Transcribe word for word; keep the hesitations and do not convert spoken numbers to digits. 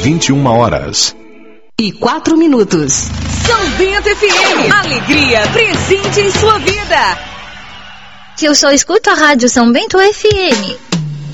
vinte e uma horas. E quatro minutos. São Bento F M. Alegria presente em sua vida. Eu só escuto a rádio São Bento F M.